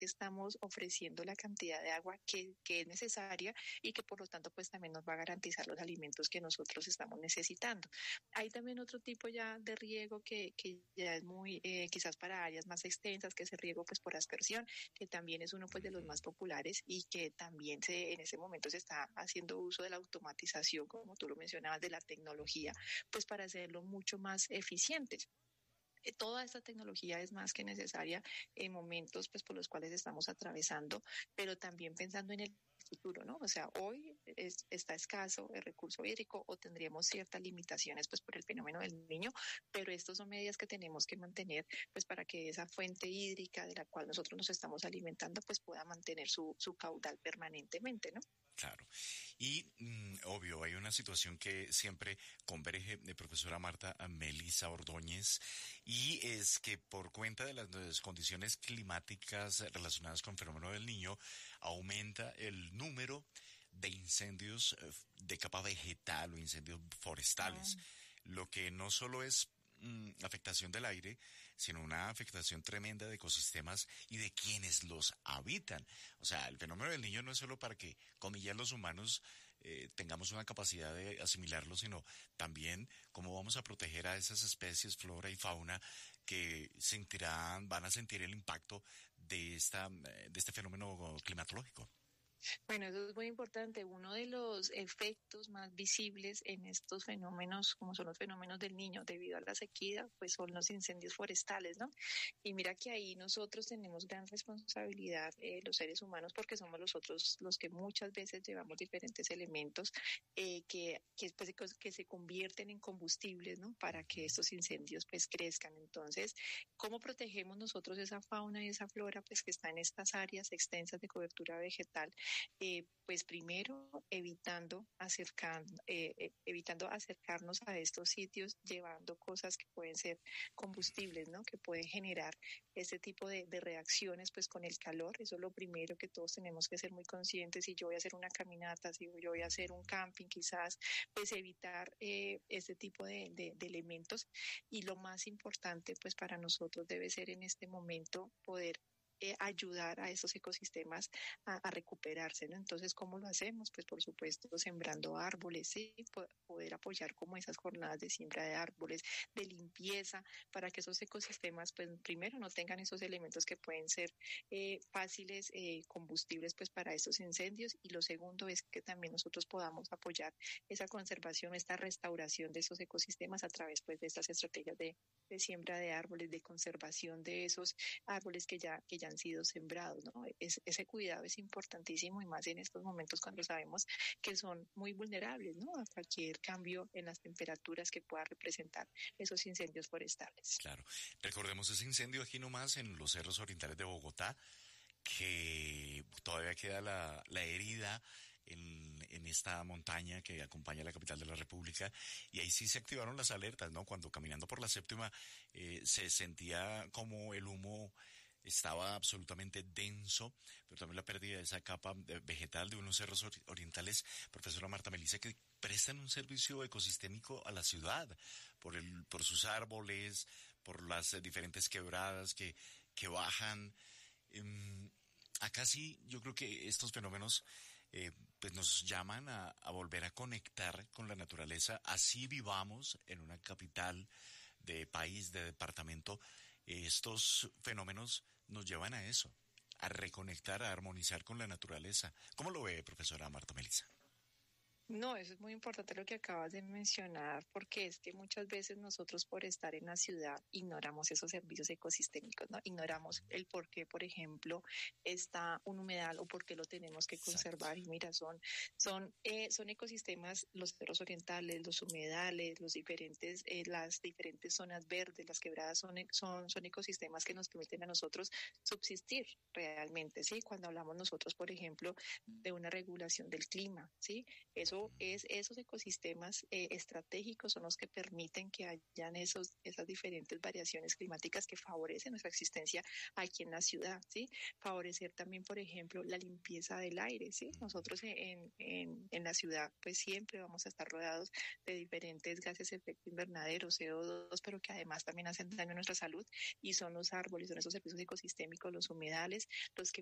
que estamos ofreciendo la cantidad de agua que es necesaria y que por lo tanto pues también nos va a garantizar los alimentos que nosotros estamos necesitando. Hay también otro tipo ya de riego que ya es muy quizás para áreas más extensas, que es el riego pues por aspersión, que también es uno pues de los más populares y que también en ese momento se está haciendo uso de la automatización, como tú lo mencionabas, de la tecnología, pues para hacerlo mucho más eficientes. Toda esta tecnología es más que necesaria en momentos pues por los cuales estamos atravesando, pero también pensando en el futuro, ¿no? O sea, hoy está escaso el recurso hídrico o tendríamos ciertas limitaciones pues por el fenómeno del Niño, pero estas son medidas que tenemos que mantener pues para que esa fuente hídrica de la cual nosotros nos estamos alimentando pues pueda mantener su caudal permanentemente, ¿no? Claro. Y obvio, hay una situación que siempre converge de profesora Marta a Melissa Ordóñez, y es que por cuenta de las condiciones climáticas relacionadas con el fenómeno del Niño, aumenta el número de incendios de capa vegetal o incendios forestales, lo que no solo es afectación del aire, sino una afectación tremenda de ecosistemas y de quienes los habitan. O sea, el fenómeno del Niño no es solo para que, comillas, los humanos tengamos una capacidad de asimilarlo, sino también cómo vamos a proteger a esas especies, flora y fauna, que van a sentir el impacto de este fenómeno climatológico. Bueno, eso es muy importante. Uno de los efectos más visibles en estos fenómenos, como son los fenómenos del Niño debido a la sequía, pues son los incendios forestales, ¿no? Y mira que ahí nosotros tenemos gran responsabilidad, los seres humanos, porque somos nosotros los que muchas veces llevamos diferentes elementos que se convierten en combustibles, ¿no? Para que estos incendios pues crezcan. Entonces, ¿cómo protegemos nosotros esa fauna y esa flora pues que está en estas áreas extensas de cobertura vegetal? Pues primero evitando acercarnos a estos sitios, llevando cosas que pueden ser combustibles, ¿no? Que pueden generar este tipo de reacciones pues con el calor. Eso es lo primero que todos tenemos que ser muy conscientes. Si yo voy a hacer una caminata, si yo voy a hacer un camping quizás, pues evitar este tipo de elementos. Y lo más importante pues para nosotros debe ser en este momento poder ayudar a esos ecosistemas a recuperarse, ¿no? Entonces, ¿cómo lo hacemos? Pues por supuesto sembrando árboles, sí, poder apoyar como esas jornadas de siembra de árboles, de limpieza, para que esos ecosistemas, pues primero no tengan esos elementos que pueden ser fáciles combustibles pues para estos incendios, y lo segundo es que también nosotros podamos apoyar esa conservación, esta restauración de esos ecosistemas a través pues de estas estrategias de siembra de árboles, de conservación de esos árboles que ya han sido sembrados, ¿no? Ese cuidado es importantísimo, y más en estos momentos cuando sabemos que son muy vulnerables, ¿no? A cualquier cambio en las temperaturas que pueda representar esos incendios forestales. Claro. Recordemos ese incendio aquí nomás en los cerros orientales de Bogotá, que todavía queda la herida en esta montaña que acompaña a la capital de la República, y ahí sí se activaron las alertas, ¿no? Cuando caminando por la séptima se sentía como el humo estaba absolutamente denso, pero también la pérdida de esa capa vegetal de unos cerros orientales, profesora Marta Melissa, que prestan un servicio ecosistémico a la ciudad por sus árboles, por las diferentes quebradas que bajan. Acá sí, yo creo que estos fenómenos pues nos llaman a volver a conectar con la naturaleza, así vivamos en una capital de país, de departamento. Estos fenómenos nos llevan a eso, a reconectar, a armonizar con la naturaleza. ¿Cómo lo ve, profesora Marta Melissa? No, eso es muy importante lo que acabas de mencionar, porque es que muchas veces nosotros por estar en la ciudad ignoramos esos servicios ecosistémicos, ¿no? Ignoramos el por qué, por ejemplo, está un humedal o por qué lo tenemos que conservar. Y mira, son ecosistemas, los cerros orientales, los humedales, las diferentes zonas verdes, las quebradas son ecosistemas que nos permiten a nosotros subsistir realmente, ¿sí? Cuando hablamos nosotros, por ejemplo, de una regulación del clima, ¿sí? Eso pero esos ecosistemas estratégicos son los que permiten que hayan esas diferentes variaciones climáticas que favorecen nuestra existencia aquí en la ciudad, ¿sí? Favorecer también, por ejemplo, la limpieza del aire, ¿sí? Nosotros en la ciudad pues siempre vamos a estar rodeados de diferentes gases de efecto invernadero, CO2, pero que además también hacen daño a nuestra salud, y son los árboles, son esos servicios ecosistémicos, los humedales, los que